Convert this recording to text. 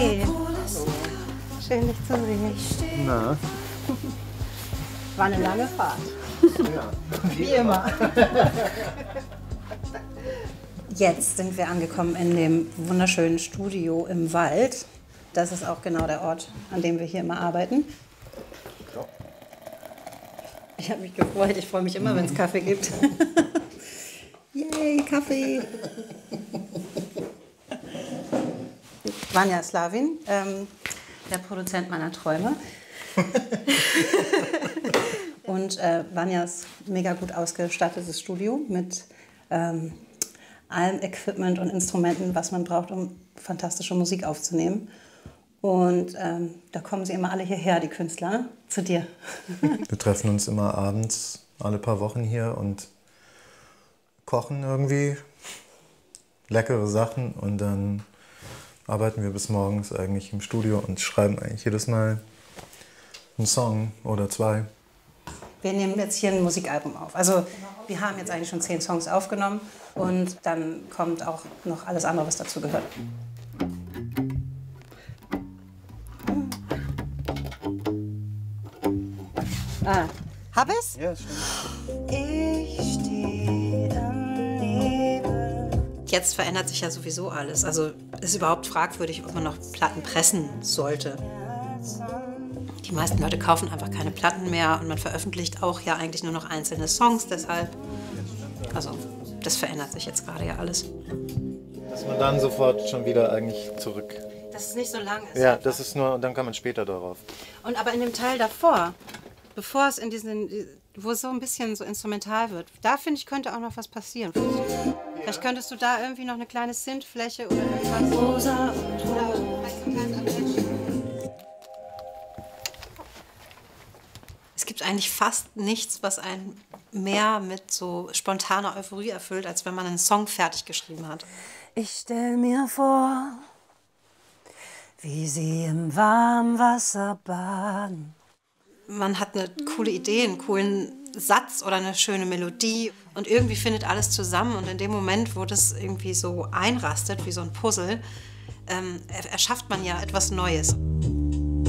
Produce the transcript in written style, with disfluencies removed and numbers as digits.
Hi. Schön, dich zu sehen. Na? War eine lange Fahrt. Ja. Wie immer. Jetzt sind wir angekommen in dem wunderschönen Studio im Wald. Das ist auch genau der Ort, an dem wir hier immer arbeiten. Ich habe mich gefreut. Ich freue mich immer, wenn es Kaffee gibt. Yay, Kaffee! Vanja Slavin, der Produzent meiner Träume. Und Vanjas mega gut ausgestattetes Studio mit allem Equipment und Instrumenten, was man braucht, um fantastische Musik aufzunehmen. Und da kommen sie immer alle hierher, die Künstler, zu dir. Wir treffen uns immer abends, alle paar Wochen hier und kochen irgendwie leckere Sachen und dann arbeiten wir bis morgens eigentlich im Studio und schreiben eigentlich jedes Mal einen Song oder zwei. Wir nehmen jetzt hier ein Musikalbum auf. Also wir haben jetzt eigentlich schon 10 Songs aufgenommen und dann kommt auch noch alles andere, was dazu gehört. Ah, hab ich's? Ja, stimmt. Ich stehe am Nebel. Jetzt verändert sich ja sowieso alles. Also ist überhaupt fragwürdig, ob man noch Platten pressen sollte. Die meisten Leute kaufen einfach keine Platten mehr und man veröffentlicht auch ja eigentlich nur noch einzelne Songs deshalb. Also das verändert sich jetzt gerade ja alles. Dass man dann sofort schon wieder eigentlich zurück. Dass es nicht so lang ist. Ja, das ist nur, und dann kann man später darauf. Und aber in dem Teil davor, bevor es in diesen, wo es so ein bisschen so instrumental wird, da finde ich, könnte auch noch was passieren. Vielleicht könntest du da irgendwie noch eine kleine Synthfläche oder irgendwas. Rosa und es gibt eigentlich fast nichts, was einen mehr mit so spontaner Euphorie erfüllt, als wenn man einen Song fertig geschrieben hat. Ich stell mir vor, wie sie im warmen Wasser baden. Man hat eine coole Idee, einen coolen Satz oder eine schöne Melodie und irgendwie findet alles zusammen und in dem Moment, wo das irgendwie so einrastet, wie so ein Puzzle, erschafft man ja etwas Neues.